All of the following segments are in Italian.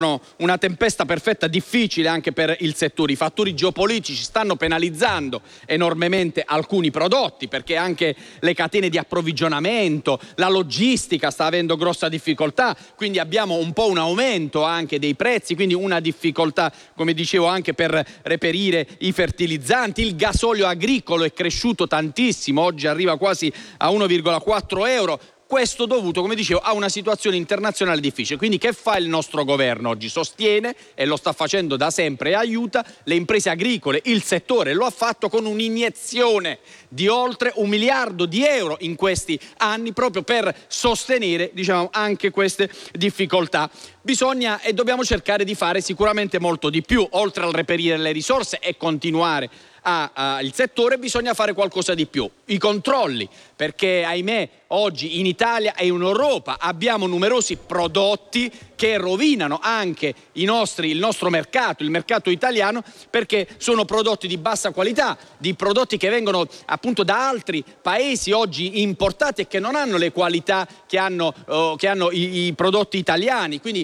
una tempesta perfetta difficile anche per il settore. I fattori geopolitici stanno penalizzando enormemente alcuni prodotti, perché anche le catene di approvvigionamento, la logistica sta avendo grossa difficoltà, quindi abbiamo un po' un aumento anche dei prezzi, quindi una difficoltà, come dicevo, anche per reperire i fertilizzanti. Il gasolio agricolo è cresciuto tantissimo, oggi arriva quasi a 1,4 euro. Questo dovuto, come dicevo, a una situazione internazionale difficile. Quindi che fa il nostro governo oggi? Sostiene, e lo sta facendo da sempre, e aiuta le imprese agricole, il settore. Lo ha fatto con un'iniezione di oltre 1 miliardo di euro in questi anni, proprio per sostenere, anche queste difficoltà. Bisogna e dobbiamo cercare di fare sicuramente molto di più, oltre al reperire le risorse e continuare il settore. Bisogna fare qualcosa di più, i controlli, perché ahimè oggi in Italia e in Europa abbiamo numerosi prodotti che rovinano anche il nostro mercato, il mercato italiano, perché sono prodotti di bassa qualità, di prodotti che vengono appunto da altri paesi oggi importati e che non hanno le qualità che hanno i prodotti italiani. Quindi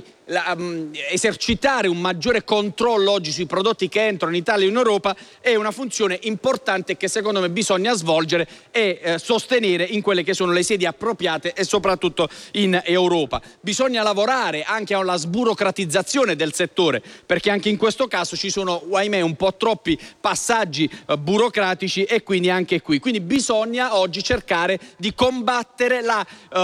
esercitare un maggiore controllo oggi sui prodotti che entrano in Italia e in Europa è una funzione importante che secondo me bisogna svolgere e sostenere in quelle che sono le sedi appropriate e soprattutto in Europa. Bisogna lavorare anche alla sburocratizzazione del settore, perché anche in questo caso ci sono, ahimè, un po' troppi passaggi burocratici, e quindi anche qui. Quindi bisogna oggi cercare di combattere la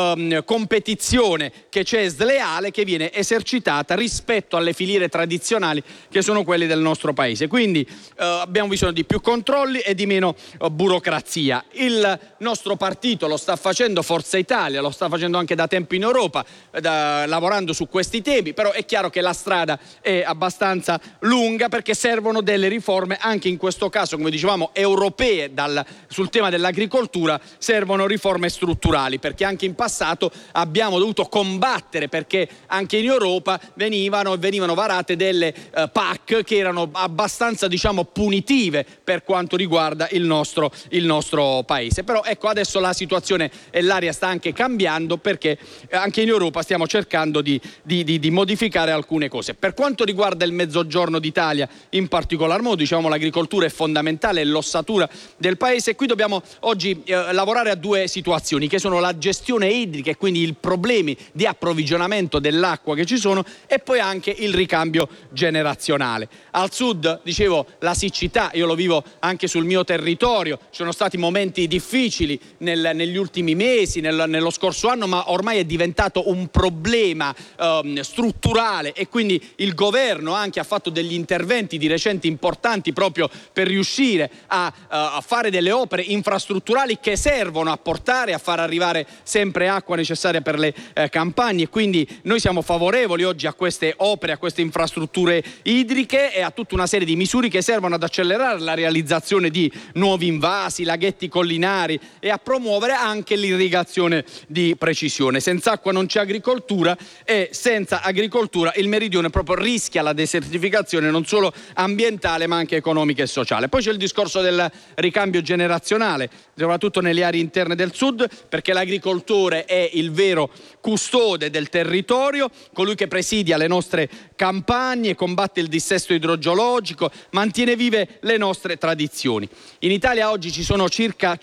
competizione che c'è sleale, che viene esercitata rispetto alle filiere tradizionali che sono quelle del nostro paese. Quindi abbiamo bisogno di più controlli e di meno burocrazia. Il nostro partito lo sta facendo, Forza Italia lo sta facendo anche da tempo in Europa, lavorando su questi temi, però è chiaro che la strada è abbastanza lunga, perché servono delle riforme anche in questo caso, come dicevamo, europee. Sul tema dell'agricoltura servono riforme strutturali, perché anche in passato abbiamo dovuto combattere, perché anche in Europa venivano varate delle PAC che erano abbastanza punitive per quanto riguarda il nostro paese. Però ecco, adesso la situazione e l'aria sta anche cambiando, perché anche in Europa stiamo cercando di modificare alcune cose. Per quanto riguarda il mezzogiorno d'Italia in particolar modo, l'agricoltura è fondamentale, è l'ossatura del paese, e qui dobbiamo oggi lavorare a due situazioni, che sono la gestione idrica e quindi i problemi di approvvigionamento dell'acqua che ci sono, e poi anche il ricambio generazionale. Al sud, dicevo, la siccità, io lo vivo anche sul mio territorio, ci sono stati momenti difficili negli ultimi mesi, nello scorso anno, ma ormai è diventato un problema strutturale, e quindi il governo anche ha fatto degli interventi di recente importanti proprio per riuscire a fare delle opere infrastrutturali che servono a portare, a far arrivare sempre acqua necessaria per le campagne. Quindi noi siamo favorevoli oggi a queste opere, a queste infrastrutture idriche e a tutta una serie di misure che servono ad accelerare la realizzazione di nuovi invasi, laghetti collinari, e a promuovere anche l'irrigazione di precisione. Senza acqua non c'è agricoltura, e senza agricoltura il meridione proprio rischia la desertificazione, non solo ambientale ma anche economica e sociale. Poi c'è il discorso del ricambio generazionale, soprattutto nelle aree interne del sud, perché l'agricoltore è il vero custode del territorio, colui che presidia le nostre campagne, combatte il dissesto idrogeologico, mantiene vive le nostre tradizioni. In Italia oggi ci sono circa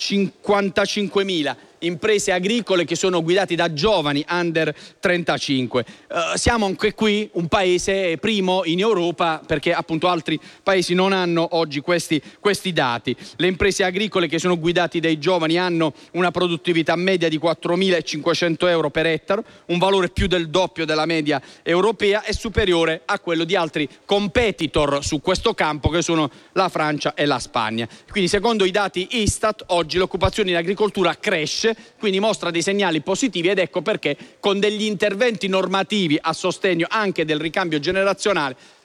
55.000 imprese agricole che sono guidate da giovani under 35. Siamo anche qui un paese primo in Europa, perché appunto altri paesi non hanno oggi questi dati. Le imprese agricole che sono guidate dai giovani hanno una produttività media di 4.500 euro per ettaro, un valore più del doppio della media europea e superiore a quello di altri competitor su questo campo, che sono la Francia e la Spagna. Quindi secondo i dati Istat oggi l'occupazione in agricoltura cresce, quindi mostra dei segnali positivi, ed ecco perché con degli interventi normativi a sostegno anche del ricambio generazionale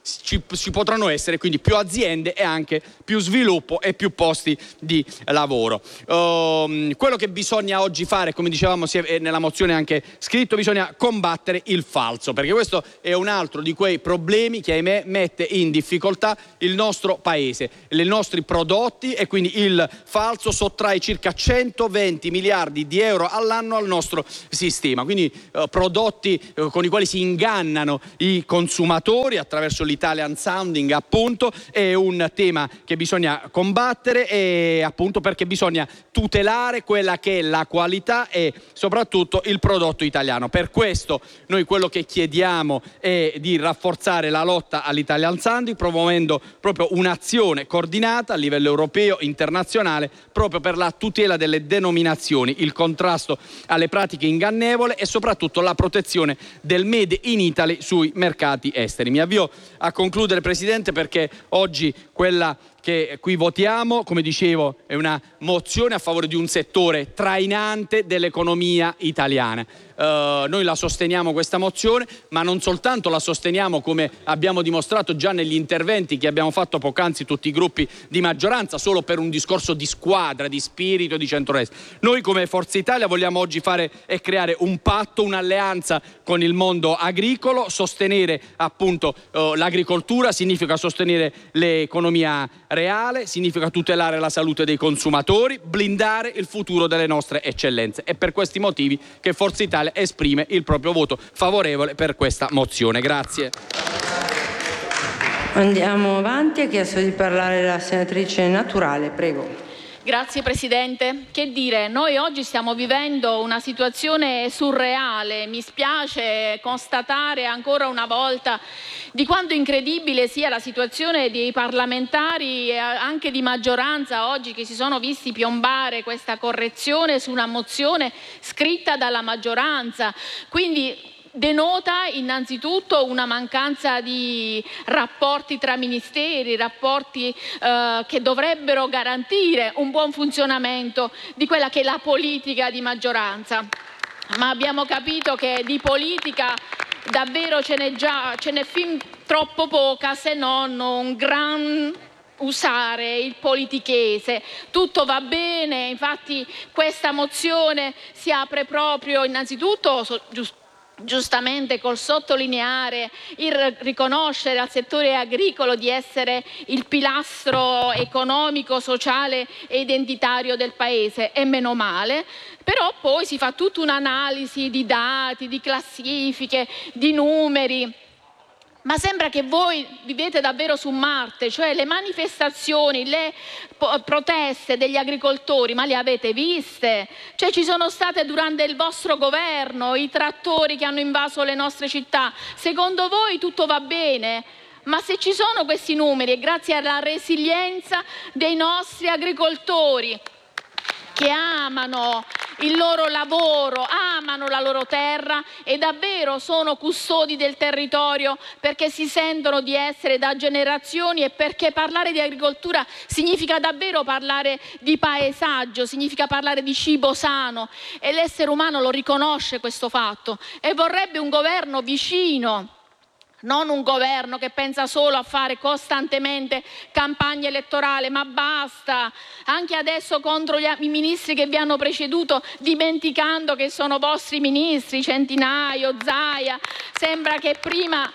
ci potranno essere quindi più aziende e anche più sviluppo e più posti di lavoro. Quello che bisogna oggi fare, come dicevamo nella mozione anche scritto, bisogna combattere il falso, perché questo è un altro di quei problemi che ahimè mette in difficoltà il nostro paese, i nostri prodotti, e quindi il falso sottrae circa 120 miliardi di euro all'anno al nostro sistema, quindi prodotti con i quali si ingannano i consumatori attraverso l'Italian sounding, appunto. È un tema che bisogna combattere, e appunto perché bisogna tutelare quella che è la qualità e soprattutto il prodotto italiano. Per questo noi quello che chiediamo è di rafforzare la lotta all'Italian sounding, promuovendo proprio un'azione coordinata a livello europeo, internazionale, proprio per la tutela delle denominazioni, il contrasto alle pratiche ingannevoli e soprattutto la protezione del Made in Italy sui mercati esteri. Mi avvio a concludere, Presidente, perché oggi quella che qui votiamo, come dicevo, è una mozione a favore di un settore trainante dell'economia italiana. Noi la sosteniamo questa mozione, ma non soltanto la sosteniamo, come abbiamo dimostrato già negli interventi che abbiamo fatto poc'anzi tutti i gruppi di maggioranza, solo per un discorso di squadra, di spirito, di centrodestra. Noi come Forza Italia vogliamo oggi fare e creare un patto, un'alleanza con il mondo agricolo. Sostenere appunto l'agricoltura significa sostenere l'economia reale, significa tutelare la salute dei consumatori, blindare il futuro delle nostre eccellenze. È per questi motivi che Forza Italia esprime il proprio voto favorevole per questa mozione. Grazie. Andiamo avanti. Ha chiesto di parlare la senatrice Naturale, prego. Grazie Presidente. Che dire, noi oggi stiamo vivendo una situazione surreale. Mi spiace constatare ancora una volta di quanto incredibile sia la situazione dei parlamentari e anche di maggioranza oggi, che si sono visti piombare questa correzione su una mozione scritta dalla maggioranza. Quindi denota innanzitutto una mancanza di rapporti tra ministeri, rapporti che dovrebbero garantire un buon funzionamento di quella che è la politica di maggioranza. Ma abbiamo capito che di politica davvero ce n'è fin troppo poca, se non un gran usare il politichese. Tutto va bene, infatti questa mozione si apre proprio innanzitutto giustamente col sottolineare il riconoscere al settore agricolo di essere il pilastro economico, sociale e identitario del paese, e meno male. Però poi si fa tutta un'analisi di dati, di classifiche, di numeri. Ma sembra che voi vivete davvero su Marte, cioè le manifestazioni, le proteste degli agricoltori, ma le avete viste? Cioè ci sono state durante il vostro governo, i trattori che hanno invaso le nostre città. Secondo voi tutto va bene? Ma se ci sono questi numeri è grazie alla resilienza dei nostri agricoltori, che amano il loro lavoro, amano la loro terra e davvero sono custodi del territorio, perché si sentono di essere da generazioni, e perché parlare di agricoltura significa davvero parlare di paesaggio, significa parlare di cibo sano, e l'essere umano lo riconosce questo fatto e vorrebbe un governo vicino. Non un governo che pensa solo a fare costantemente campagna elettorale, ma basta, anche adesso contro i ministri che vi hanno preceduto, dimenticando che sono vostri ministri, Centinaio, Zaia, sembra che prima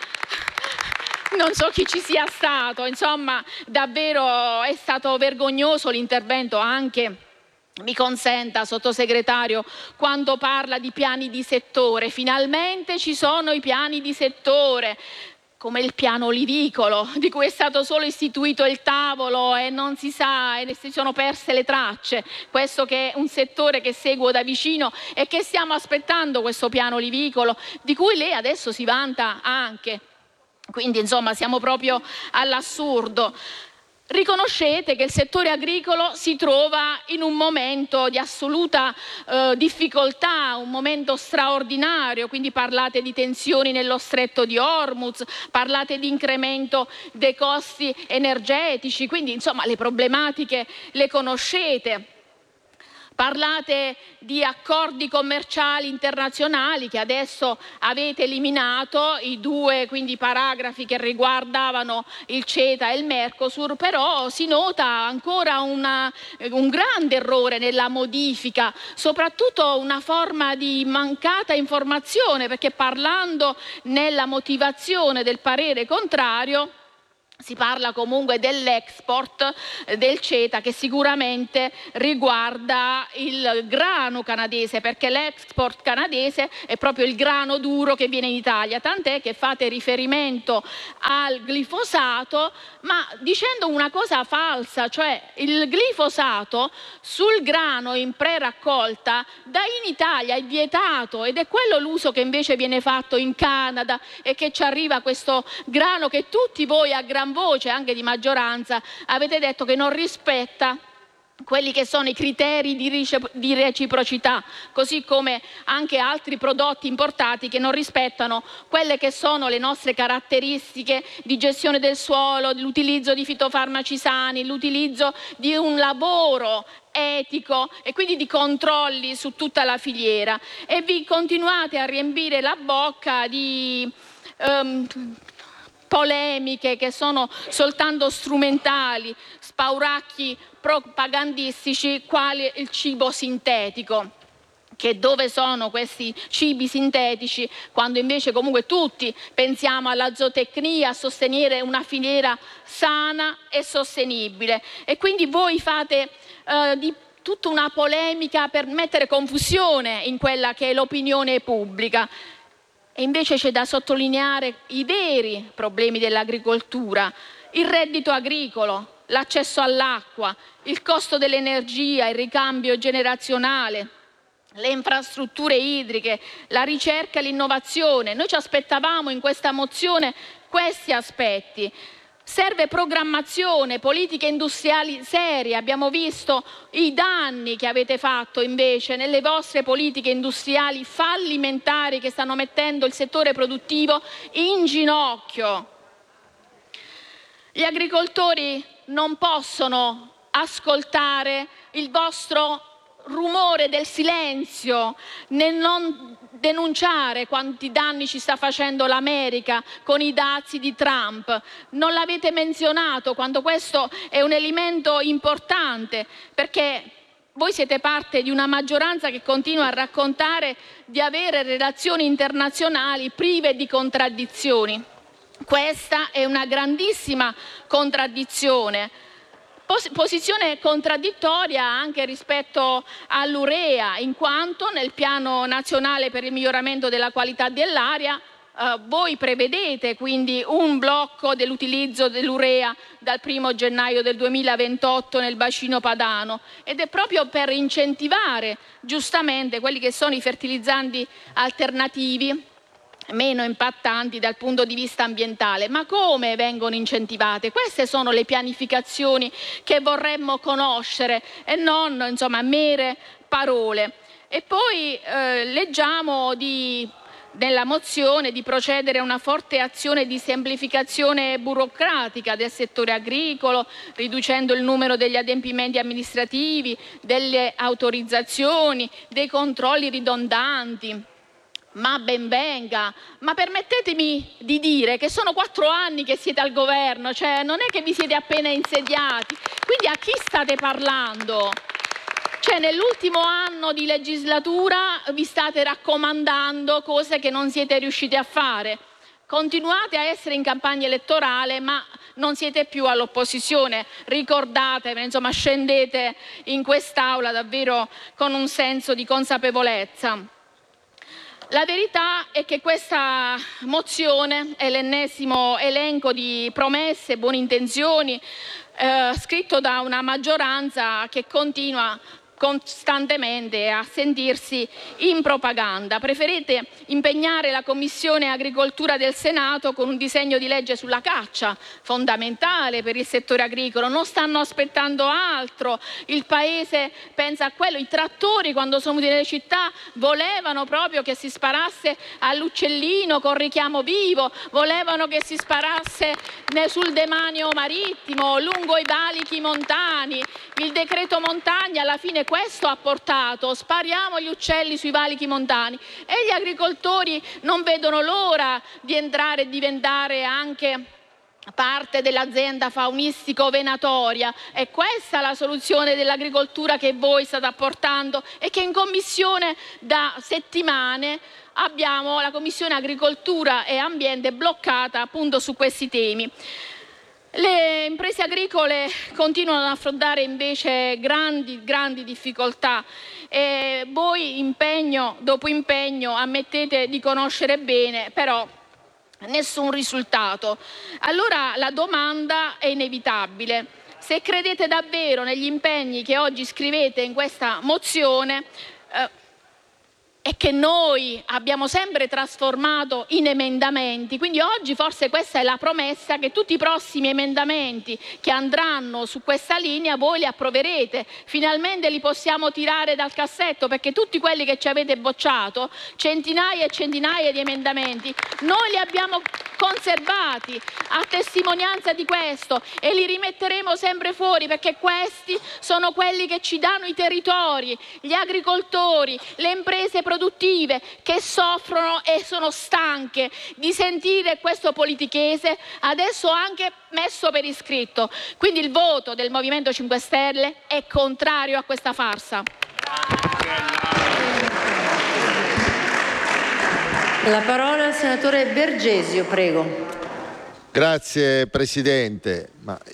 non so chi ci sia stato, insomma davvero è stato vergognoso l'intervento anche, mi consenta, sottosegretario, quando parla di piani di settore. Finalmente ci sono i piani di settore, come il piano olivicolo, di cui è stato solo istituito il tavolo e non si sa, e si sono perse le tracce. Questo che è un settore che seguo da vicino e che stiamo aspettando, questo piano olivicolo, di cui lei adesso si vanta anche. Quindi insomma siamo proprio all'assurdo. Riconoscete che il settore agricolo si trova in un momento di assoluta difficoltà, un momento straordinario, quindi parlate di tensioni nello stretto di Hormuz, parlate di incremento dei costi energetici, quindi insomma le problematiche le conoscete. Parlate di accordi commerciali internazionali che adesso avete eliminato, i due quindi paragrafi che riguardavano il CETA e il Mercosur, però si nota ancora un grande errore nella modifica, soprattutto una forma di mancata informazione, perché parlando nella motivazione del parere contrario si parla comunque dell'export del CETA, che sicuramente riguarda il grano canadese, perché l'export canadese è proprio il grano duro che viene in Italia, tant'è che fate riferimento al glifosato, ma dicendo una cosa falsa, cioè il glifosato sul grano in pre-raccolta in Italia è vietato, ed è quello l'uso che invece viene fatto in Canada, e che ci arriva questo grano che tutti voi a gran voce, anche di maggioranza, avete detto che non rispetta quelli che sono i criteri di reciprocità, così come anche altri prodotti importati che non rispettano quelle che sono le nostre caratteristiche di gestione del suolo, l'utilizzo di fitofarmaci sani, l'utilizzo di un lavoro etico e quindi di controlli su tutta la filiera, e vi continuate a riempire la bocca di polemiche che sono soltanto strumentali, spauracchi propagandistici, quali il cibo sintetico. Che dove sono questi cibi sintetici, quando invece comunque tutti pensiamo alla zootecnia, a sostenere una filiera sana e sostenibile, e quindi voi fate di tutta una polemica per mettere confusione in quella che è l'opinione pubblica. E invece c'è da sottolineare i veri problemi dell'agricoltura: il reddito agricolo, l'accesso all'acqua, il costo dell'energia, il ricambio generazionale, le infrastrutture idriche, la ricerca e l'innovazione. Noi ci aspettavamo in questa mozione questi aspetti. Serve programmazione, politiche industriali serie. Abbiamo visto i danni che avete fatto invece nelle vostre politiche industriali fallimentari, che stanno mettendo il settore produttivo in ginocchio. Gli agricoltori non possono ascoltare il vostro rumore del silenzio, nel non denunciare quanti danni ci sta facendo l'America con i dazi di Trump. Non l'avete menzionato, quando questo è un elemento importante, perché voi siete parte di una maggioranza che continua a raccontare di avere relazioni internazionali prive di contraddizioni. Questa è una grandissima contraddizione. Posizione contraddittoria anche rispetto all'urea, in quanto nel Piano nazionale per il miglioramento della qualità dell'aria voi prevedete quindi un blocco dell'utilizzo dell'urea dal 1° gennaio del 2028 nel bacino padano, ed è proprio per incentivare giustamente quelli che sono i fertilizzanti alternativi meno impattanti dal punto di vista ambientale. Ma come vengono incentivate? Queste sono le pianificazioni che vorremmo conoscere, e non mere parole. E poi leggiamo nella mozione di procedere a una forte azione di semplificazione burocratica del settore agricolo, riducendo il numero degli adempimenti amministrativi, delle autorizzazioni, dei controlli ridondanti. Ma ben venga, ma permettetemi di dire che sono 4 anni che siete al governo, cioè non è che vi siete appena insediati, quindi a chi state parlando? Cioè nell'ultimo anno di legislatura vi state raccomandando cose che non siete riusciti a fare. Continuate a essere in campagna elettorale, ma non siete più all'opposizione. Ricordatevi, scendete in quest'Aula davvero con un senso di consapevolezza. La verità è che questa mozione è l'ennesimo elenco di promesse, buone intenzioni, scritto da una maggioranza che continua costantemente a sentirsi in propaganda. Preferite impegnare la Commissione Agricoltura del Senato con un disegno di legge sulla caccia, fondamentale per il settore agricolo. Non stanno aspettando altro, il Paese pensa a quello. I trattori, quando sono venuti nelle città, volevano proprio che si sparasse all'uccellino con richiamo vivo, volevano che si sparasse sul demanio marittimo, lungo i valichi montani. Il decreto montagna alla fine questo ha portato, spariamo gli uccelli sui valichi montani, e gli agricoltori non vedono l'ora di entrare e diventare anche parte dell'azienda faunistico-venatoria. È questa la soluzione dell'agricoltura che voi state apportando e che in Commissione da settimane abbiamo la Commissione Agricoltura e Ambiente bloccata appunto su questi temi. Le imprese agricole continuano ad affrontare invece grandi difficoltà e voi impegno dopo impegno ammettete di conoscere bene, però nessun risultato. Allora la domanda è inevitabile: se credete davvero negli impegni che oggi scrivete in questa mozione e che noi abbiamo sempre trasformato in emendamenti, quindi oggi forse questa è la promessa che tutti i prossimi emendamenti che andranno su questa linea voi li approverete, finalmente li possiamo tirare dal cassetto, perché tutti quelli che ci avete bocciato, centinaia e centinaia di emendamenti, noi li abbiamo conservati a testimonianza di questo e li rimetteremo sempre fuori, perché questi sono quelli che ci danno i territori, gli agricoltori, le imprese produttive che soffrono e sono stanche di sentire questo politichese, adesso anche messo per iscritto. Quindi il voto del Movimento 5 Stelle è contrario a questa farsa. La parola al senatore Bergesio, prego. Grazie Presidente.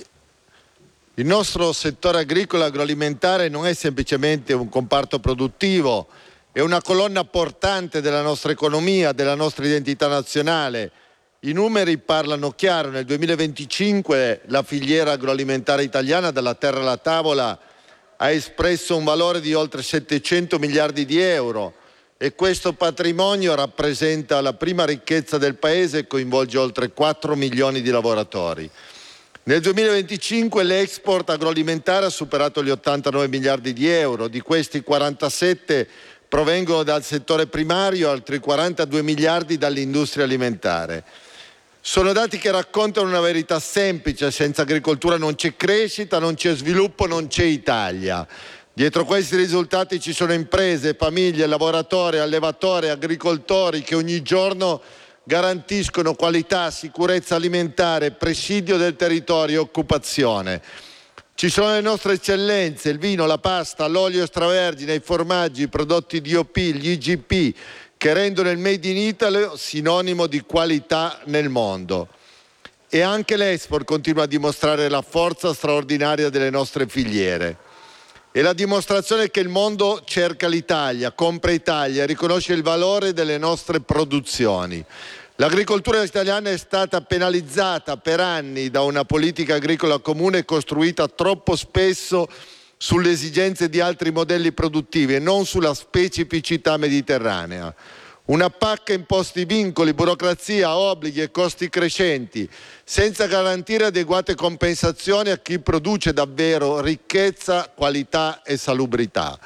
Il nostro settore agricolo e agroalimentare non è semplicemente un comparto produttivo, è una colonna portante della nostra economia, della nostra identità nazionale. I numeri parlano chiaro: nel 2025 la filiera agroalimentare italiana, dalla terra alla tavola, ha espresso un valore di oltre 700 miliardi di euro e questo patrimonio rappresenta la prima ricchezza del Paese e coinvolge oltre 4 milioni di lavoratori. Nel 2025 l'export agroalimentare ha superato gli 89 miliardi di euro, di questi 47 provengono dal settore primario, altri 42 miliardi dall'industria alimentare. Sono dati che raccontano una verità semplice: senza agricoltura non c'è crescita, non c'è sviluppo, non c'è Italia. Dietro questi risultati ci sono imprese, famiglie, lavoratori, allevatori, agricoltori che ogni giorno garantiscono qualità, sicurezza alimentare, presidio del territorio e occupazione. Ci sono le nostre eccellenze: il vino, la pasta, l'olio extravergine, i formaggi, i prodotti DOP, gli IGP, che rendono il Made in Italy sinonimo di qualità nel mondo. E anche l'export continua a dimostrare la forza straordinaria delle nostre filiere. È la dimostrazione che il mondo cerca l'Italia, compra Italia, riconosce il valore delle nostre produzioni. L'agricoltura italiana è stata penalizzata per anni da una politica agricola comune costruita troppo spesso sulle esigenze di altri modelli produttivi e non sulla specificità mediterranea. Una PAC imposti vincoli, burocrazia, obblighi e costi crescenti, senza garantire adeguate compensazioni a chi produce davvero ricchezza, qualità e salubrità.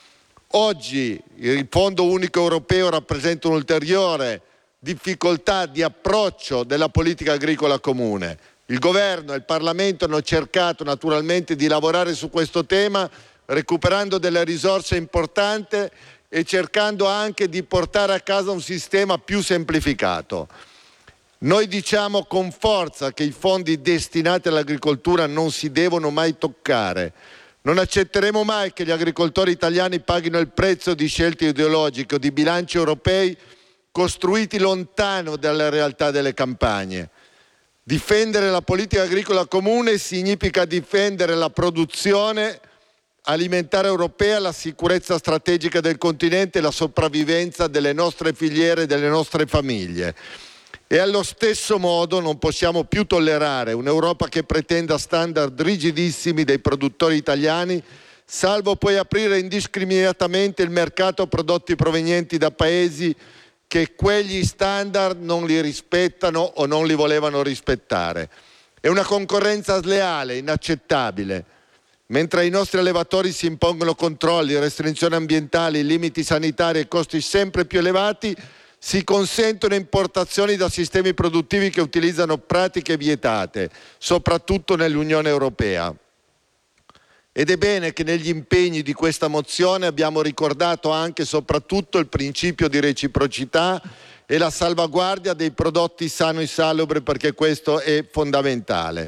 Oggi il Fondo Unico Europeo rappresenta un'ulteriore difficoltà di approccio della politica agricola comune. Il Governo e il Parlamento hanno cercato naturalmente di lavorare su questo tema, recuperando delle risorse importanti e cercando anche di portare a casa un sistema più semplificato. Noi diciamo con forza che i fondi destinati all'agricoltura non si devono mai toccare. Non accetteremo mai che gli agricoltori italiani paghino il prezzo di scelte ideologiche o di bilanci europei costruiti lontano dalle realtà delle campagne. Difendere la politica agricola comune significa difendere la produzione alimentare europea, la sicurezza strategica del continente e la sopravvivenza delle nostre filiere e delle nostre famiglie. E allo stesso modo non possiamo più tollerare un'Europa che pretenda standard rigidissimi dei produttori italiani, salvo poi aprire indiscriminatamente il mercato a prodotti provenienti da paesi che quegli standard non li rispettano o non li volevano rispettare. È una concorrenza sleale, inaccettabile. Mentre ai nostri allevatori si impongono controlli, restrizioni ambientali, limiti sanitari e costi sempre più elevati, si consentono importazioni da sistemi produttivi che utilizzano pratiche vietate, soprattutto nell'Unione Europea. Ed è bene che negli impegni di questa mozione abbiamo ricordato anche e soprattutto il principio di reciprocità e la salvaguardia dei prodotti sani e salubri, perché questo è fondamentale.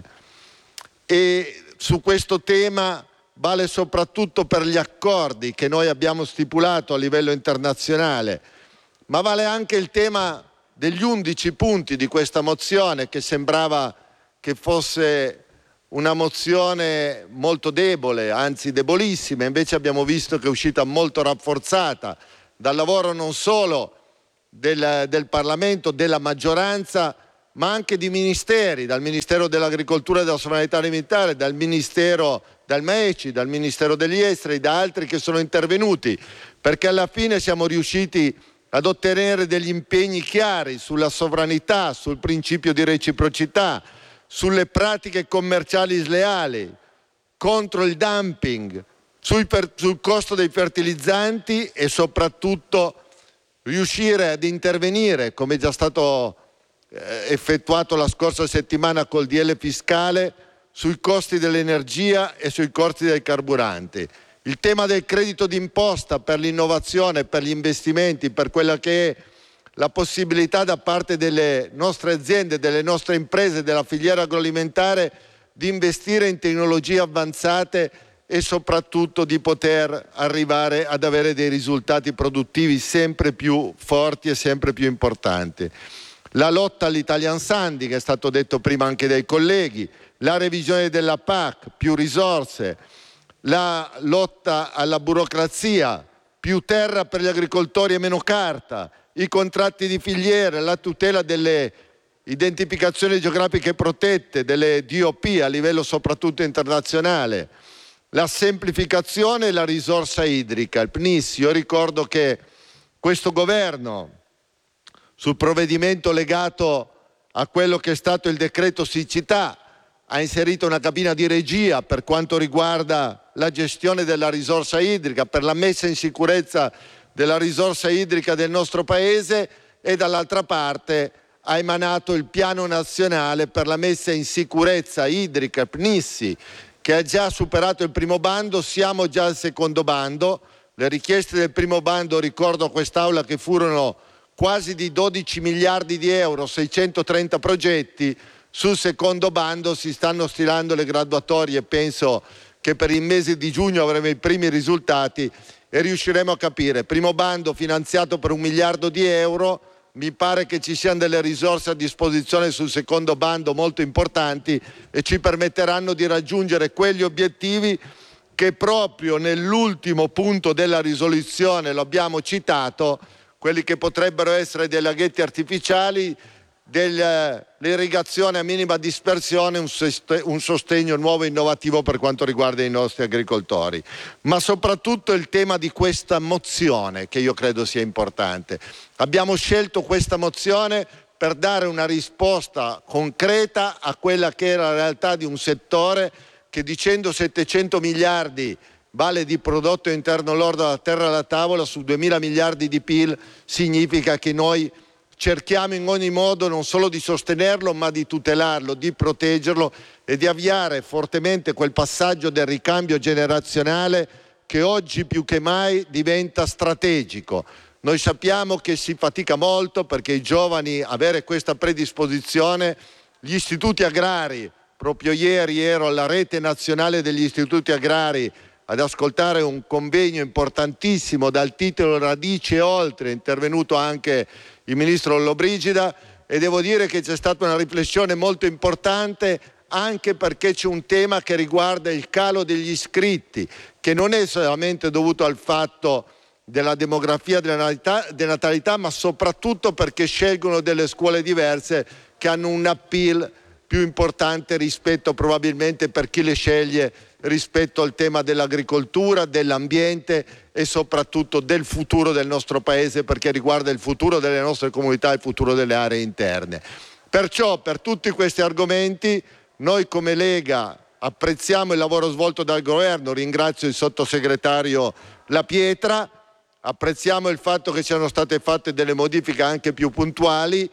E su questo tema vale soprattutto per gli accordi che noi abbiamo stipulato a livello internazionale, ma vale anche il tema degli 11 punti di questa mozione, che sembrava che fosse una mozione molto debole, anzi debolissima. Invece abbiamo visto che è uscita molto rafforzata dal lavoro non solo del Parlamento, della maggioranza, ma anche di ministeri, dal Ministero dell'Agricoltura e della Sovranità Alimentare, dal MECI, dal Ministero degli Esteri, da altri che sono intervenuti, perché alla fine siamo riusciti ad ottenere degli impegni chiari sulla sovranità, sul principio di reciprocità, sulle pratiche commerciali sleali, contro il dumping, sul costo dei fertilizzanti e soprattutto riuscire ad intervenire, come è già stato effettuato la scorsa settimana col DL fiscale, sui costi dell'energia e sui costi dei carburanti. Il tema del credito d'imposta per l'innovazione, per gli investimenti, per quella che è la possibilità da parte delle nostre aziende, delle nostre imprese, della filiera agroalimentare di investire in tecnologie avanzate e soprattutto di poter arrivare ad avere dei risultati produttivi sempre più forti e sempre più importanti. La lotta all'Italian Sounding, che è stato detto prima anche dai colleghi, la revisione della PAC, più risorse, la lotta alla burocrazia, più terra per gli agricoltori e meno carta, i contratti di filiera, la tutela delle identificazioni geografiche protette, delle DOP a livello soprattutto internazionale, la semplificazione e la risorsa idrica, il PNIS. Io ricordo che questo governo, sul provvedimento legato a quello che è stato il decreto siccità, ha inserito una cabina di regia per quanto riguarda la gestione della risorsa idrica, per la messa in sicurezza della risorsa idrica del nostro Paese, e dall'altra parte ha emanato il piano nazionale per la messa in sicurezza idrica, PNISSI, che ha già superato il primo bando. Siamo già al secondo bando. Le richieste del primo bando, ricordo a quest'Aula, che furono quasi di 12 miliardi di euro, 630 progetti. Sul secondo bando si stanno stilando le graduatorie, penso che per il mese di giugno avremo i primi risultati e riusciremo a capire. Primo bando finanziato per 1 miliardo di euro, mi pare che ci siano delle risorse a disposizione sul secondo bando molto importanti e ci permetteranno di raggiungere quegli obiettivi che proprio nell'ultimo punto della risoluzione lo abbiamo citato, quelli che potrebbero essere dei laghetti artificiali, l'irrigazione a minima dispersione, un sostegno nuovo e innovativo per quanto riguarda i nostri agricoltori. Ma soprattutto il tema di questa mozione, che io credo sia importante. Abbiamo scelto questa mozione per dare una risposta concreta a quella che era la realtà di un settore che, dicendo 700 miliardi vale di prodotto interno lordo dalla terra alla tavola su 2.000 miliardi di PIL, significa che noi cerchiamo in ogni modo non solo di sostenerlo, ma di tutelarlo, di proteggerlo e di avviare fortemente quel passaggio del ricambio generazionale che oggi più che mai diventa strategico. Noi sappiamo che si fatica molto perché i giovani avere questa predisposizione, gli istituti agrari, proprio ieri ero alla rete nazionale degli istituti agrari ad ascoltare un convegno importantissimo dal titolo Radici e oltre, è intervenuto anche il ministro Lollobrigida, e devo dire che c'è stata una riflessione molto importante, anche perché c'è un tema che riguarda il calo degli iscritti, che non è solamente dovuto al fatto della demografia, della natalità, ma soprattutto perché scelgono delle scuole diverse che hanno un appeal più importante rispetto probabilmente per chi le sceglie rispetto al tema dell'agricoltura, dell'ambiente e soprattutto del futuro del nostro paese, perché riguarda il futuro delle nostre comunità e il futuro delle aree interne. Perciò, per tutti questi argomenti, noi come Lega apprezziamo il lavoro svolto dal governo, ringrazio il sottosegretario La Pietra, apprezziamo il fatto che siano state fatte delle modifiche anche più puntuali,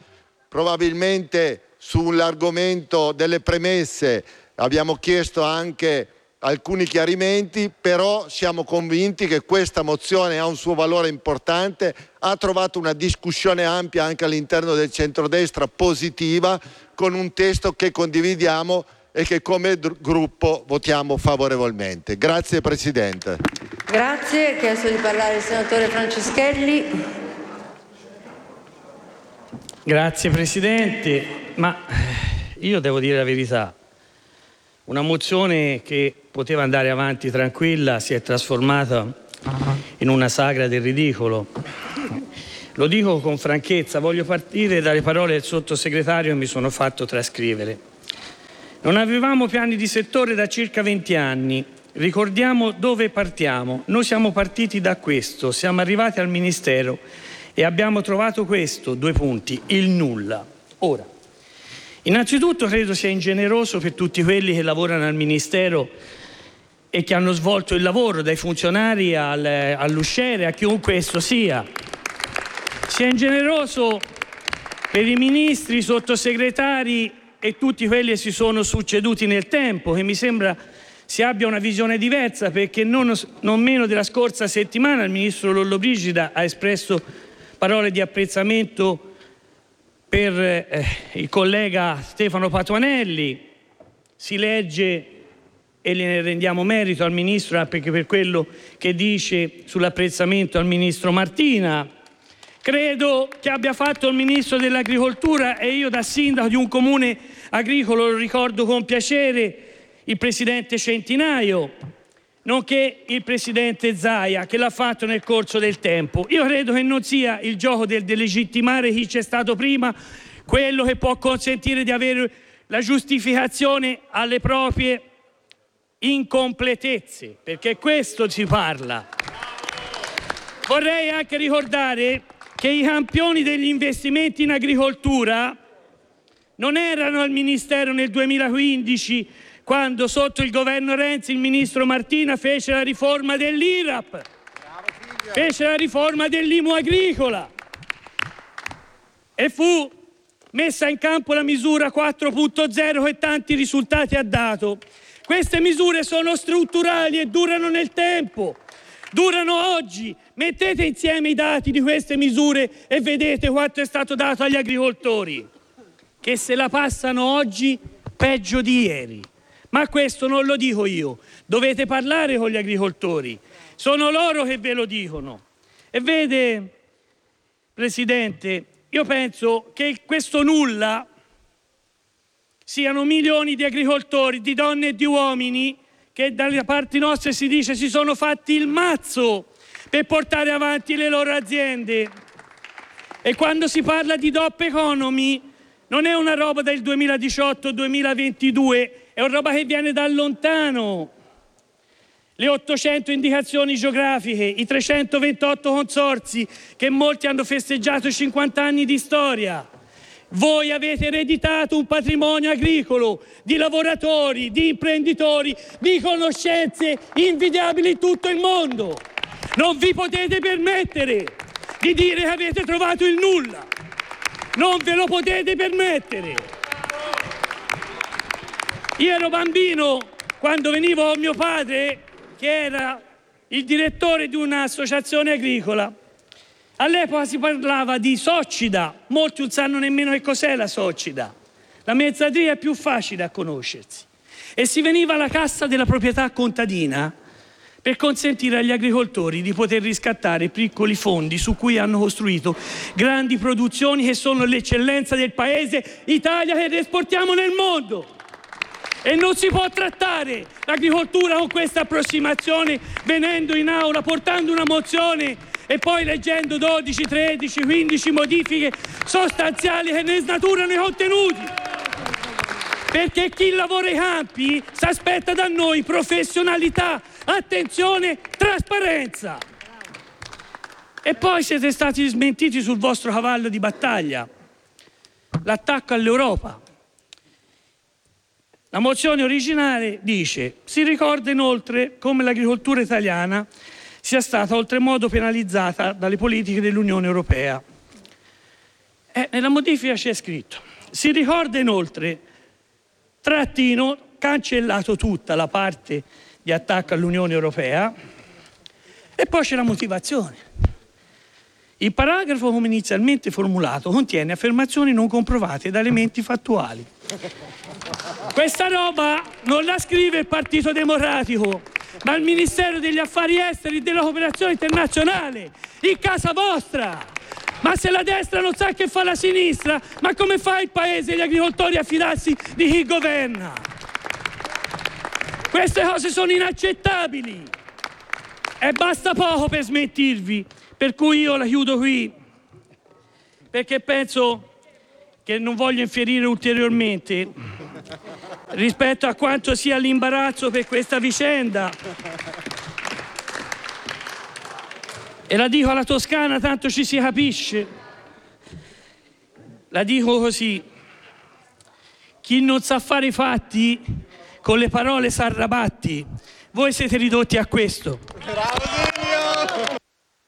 probabilmente sull'argomento delle premesse abbiamo chiesto anche alcuni chiarimenti, però siamo convinti che questa mozione ha un suo valore importante, ha trovato una discussione ampia anche all'interno del centrodestra positiva, con un testo che condividiamo e che come gruppo votiamo favorevolmente. Grazie Presidente. Grazie. Chiesto di parlare il senatore Franceschelli. Grazie Presidente, ma io devo dire la verità. Una mozione che poteva andare avanti tranquilla si è trasformata in una sagra del ridicolo. Lo dico con franchezza, voglio partire dalle parole del sottosegretario che mi sono fatto trascrivere. Non avevamo piani di settore da circa 20 anni. Ricordiamo dove partiamo. Noi siamo partiti da questo, siamo arrivati al Ministero e abbiamo trovato questo, 2 punti, il nulla. Ora, innanzitutto credo sia ingeneroso per tutti quelli che lavorano al Ministero e che hanno svolto il lavoro, dai funzionari all'usciere, a chiunque esso sia. Sia ingeneroso per i ministri, i sottosegretari e tutti quelli che si sono succeduti nel tempo, che mi sembra si abbia una visione diversa, perché non meno della scorsa settimana il ministro Lollobrigida ha espresso parole di apprezzamento per il collega Stefano Patuanelli. Si legge, e ne rendiamo merito al Ministro anche per quello che dice sull'apprezzamento al Ministro Martina. Credo che abbia fatto il Ministro dell'Agricoltura, e io da sindaco di un comune agricolo lo ricordo con piacere, il Presidente Centinaio, nonché il Presidente Zaia, che l'ha fatto nel corso del tempo. Io credo che non sia il gioco del delegittimare chi c'è stato prima quello che può consentire di avere la giustificazione alle proprie incompletezze, perché questo si parla. Vorrei anche ricordare che i campioni degli investimenti in agricoltura non erano al Ministero nel 2015, quando sotto il governo Renzi il ministro Martina fece la riforma dell'IRAP, fece la riforma dell'IMU agricola e fu messa in campo la misura 4.0 che tanti risultati ha dato. Queste misure sono strutturali e durano nel tempo, durano oggi. Mettete insieme i dati di queste misure e vedete quanto è stato dato agli agricoltori, che se la passano oggi peggio di ieri. Ma questo non lo dico io, dovete parlare con gli agricoltori, sono loro che ve lo dicono. E vede, Presidente, io penso che questo nulla siano milioni di agricoltori, di donne e di uomini che dalle parti nostre si dice si sono fatti il mazzo per portare avanti le loro aziende. E quando si parla di DOP Economy non è una roba del 2018-2022, è una roba che viene da lontano. Le 800 indicazioni geografiche, i 328 consorzi che molti hanno festeggiato i 50 anni di storia. Voi avete ereditato un patrimonio agricolo di lavoratori, di imprenditori, di conoscenze invidiabili in tutto il mondo. Non vi potete permettere di dire che avete trovato il nulla. Non ve lo potete permettere. Io ero bambino quando venivo con mio padre, che era il direttore di un'associazione agricola. All'epoca si parlava di soccida, molti non sanno nemmeno che cos'è la soccida. La mezzadria è più facile a conoscersi. E si veniva alla cassa della proprietà contadina per consentire agli agricoltori di poter riscattare piccoli fondi su cui hanno costruito grandi produzioni che sono l'eccellenza del paese Italia, che esportiamo nel mondo. E non si può trattare l'agricoltura con questa approssimazione, venendo in aula, portando una mozione e poi leggendo 12, 13, 15 modifiche sostanziali che ne snaturano i contenuti. Perché chi lavora ai campi si aspetta da noi professionalità, attenzione, trasparenza. E poi siete stati smentiti sul vostro cavallo di battaglia, l'attacco all'Europa. La mozione originale dice: si ricorda inoltre come l'agricoltura italiana sia stata oltremodo penalizzata dalle politiche dell'Unione Europea. Nella modifica c'è scritto: si ricorda inoltre, trattino, cancellato tutta la parte di attacco all'Unione Europea. E poi c'è la motivazione. Il paragrafo, come inizialmente formulato, contiene affermazioni non comprovate da elementi fattuali. Questa roba non la scrive il Partito Democratico, ma il Ministero degli Affari Esteri e della Cooperazione Internazionale, in casa vostra. Ma se la destra non sa che fa la sinistra, ma come fa il paese e gli agricoltori a fidarsi di chi governa? Queste cose sono inaccettabili e basta poco per smentirvi. Per cui io la chiudo qui, perché penso che non voglio infierire ulteriormente rispetto a quanto sia l'imbarazzo per questa vicenda. E la dico alla toscana, tanto ci si capisce. La dico così: chi non sa fare i fatti con le parole s'arrabatti. Voi siete ridotti a questo.